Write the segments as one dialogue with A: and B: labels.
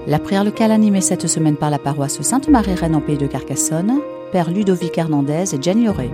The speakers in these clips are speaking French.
A: La prière locale animée cette semaine par la paroisse Sainte-Marie-Reine en Pays de Carcassonne, Père Ludovic Hernandez et Jenny Auré.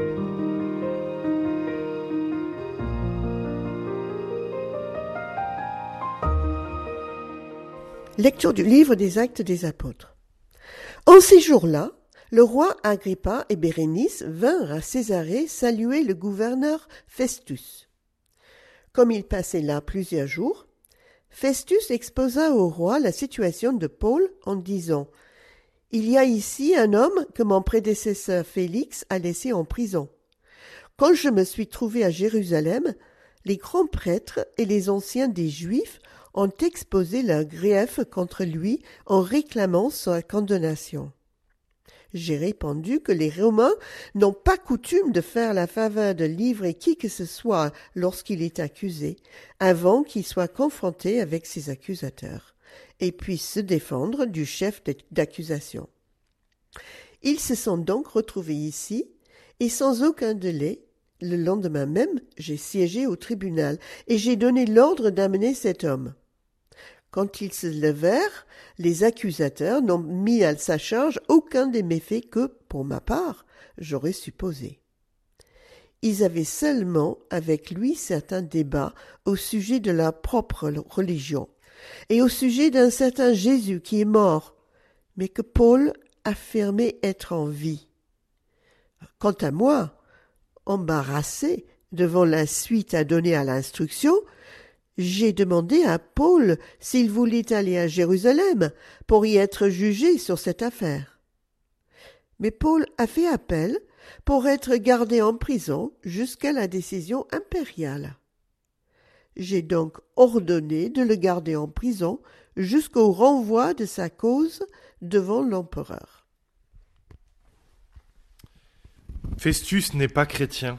B: Lecture du livre des Actes des Apôtres. En ces jours-là, le roi Agrippa et Bérénice vinrent à Césarée saluer le gouverneur Festus. Comme il passait là plusieurs jours, Festus exposa au roi la situation de Paul en disant « Il y a ici un homme que mon prédécesseur Félix a laissé en prison. Quand je me suis trouvé à Jérusalem, les grands prêtres et les anciens des Juifs ont exposé leurs griefs contre lui en réclamant sa condamnation. J'ai répondu que les Romains n'ont pas coutume de faire la faveur de livrer qui que ce soit lorsqu'il est accusé, avant qu'il soit confronté avec ses accusateurs, et puisse se défendre du chef d'accusation. Ils se sont donc retrouvés ici, et sans aucun délai, le lendemain même, j'ai siégé au tribunal, et j'ai donné l'ordre d'amener cet homme. Quand ils se levèrent, les accusateurs n'ont mis à sa charge aucun des méfaits que, pour ma part, j'aurais supposé. Ils avaient seulement avec lui certains débats au sujet de leur propre religion et au sujet d'un certain Jésus qui est mort, mais que Paul affirmait être en vie. Quant à moi, embarrassé devant la suite à donner à l'instruction, j'ai demandé à Paul s'il voulait aller à Jérusalem pour y être jugé sur cette affaire. Mais Paul a fait appel pour être gardé en prison jusqu'à la décision impériale. J'ai donc ordonné de le garder en prison jusqu'au renvoi de sa cause devant l'empereur.
C: Festus n'est pas chrétien.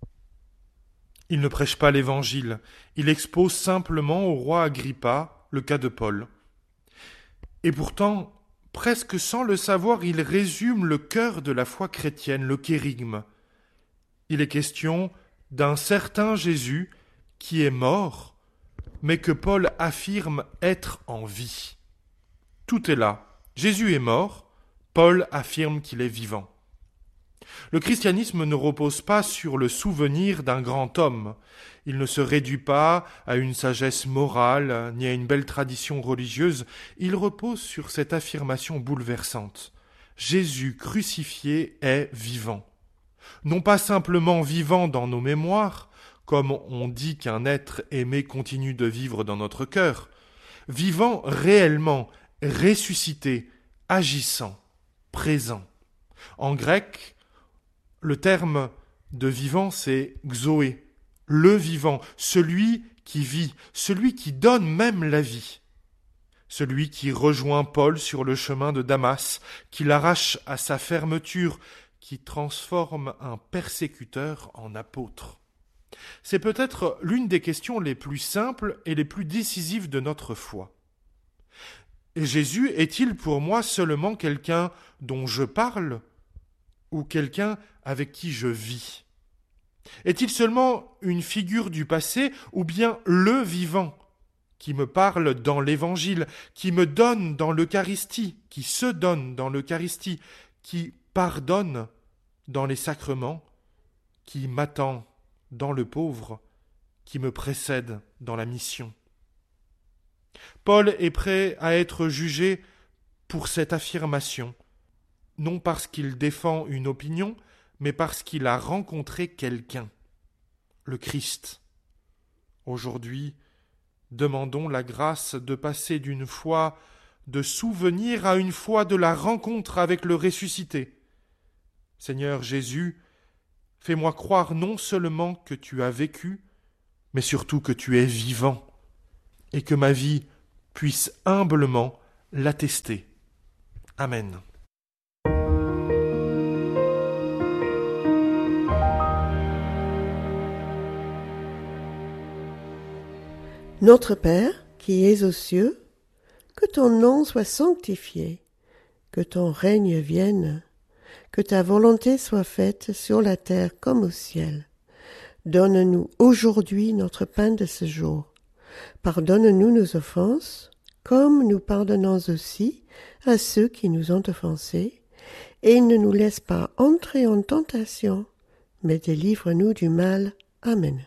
C: Il ne prêche pas l'Évangile, il expose simplement au roi Agrippa le cas de Paul. Et pourtant, presque sans le savoir, il résume le cœur de la foi chrétienne, le kérygme. Il est question d'un certain Jésus qui est mort, mais que Paul affirme être en vie. Tout est là. Jésus est mort, Paul affirme qu'il est vivant. Le christianisme ne repose pas sur le souvenir d'un grand homme. Il ne se réduit pas à une sagesse morale ni à une belle tradition religieuse. Il repose sur cette affirmation bouleversante. Jésus crucifié est vivant. Non pas simplement vivant dans nos mémoires, comme on dit qu'un être aimé continue de vivre dans notre cœur, vivant réellement, ressuscité, agissant, présent. En grec, le terme de vivant, c'est xoé, le vivant, celui qui vit, celui qui donne même la vie, celui qui rejoint Paul sur le chemin de Damas, qui l'arrache à sa fermeture, qui transforme un persécuteur en apôtre. C'est peut-être l'une des questions les plus simples et les plus décisives de notre foi. Jésus est-il pour moi seulement quelqu'un dont je parle ou quelqu'un avec qui je vis? Est-il seulement une figure du passé ou bien le vivant qui me parle dans l'Évangile, qui me donne dans l'Eucharistie, qui se donne dans l'Eucharistie, qui pardonne dans les sacrements, qui m'attend dans le pauvre, qui me précède dans la mission? Paul est prêt à être jugé pour cette affirmation, non parce qu'il défend une opinion, mais parce qu'il a rencontré quelqu'un, le Christ. Aujourd'hui, demandons la grâce de passer d'une foi de souvenir à une foi de la rencontre avec le ressuscité. Seigneur Jésus, fais-moi croire non seulement que tu as vécu, mais surtout que tu es vivant, et que ma vie puisse humblement l'attester. Amen.
B: Notre Père, qui es aux cieux, que ton nom soit sanctifié, que ton règne vienne, que ta volonté soit faite sur la terre comme au ciel. Donne-nous aujourd'hui notre pain de ce jour. Pardonne-nous nos offenses, comme nous pardonnons aussi à ceux qui nous ont offensés, et ne nous laisse pas entrer en tentation, mais délivre-nous du mal. Amen.